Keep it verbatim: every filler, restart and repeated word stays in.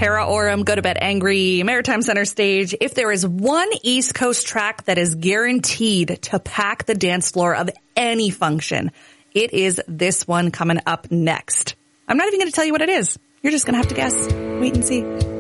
Terra Aurum, Go to Bed Angry, Maritime Center Stage. If there is one East Coast track that is guaranteed to pack the dance floor of any function, it is this one coming up next. I'm not even going to tell you what it is. You're just going to have to guess. Wait and see.